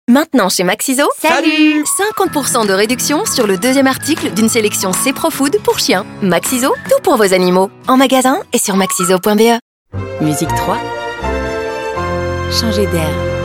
Maintenant chez Maxiso, Salut 50% de réduction sur le deuxième article d'une sélection C-Pro-Food pour chiens. Maxiso, tout pour vos animaux. En magasin et sur maxiso.be. Musique 3. Changer d'air.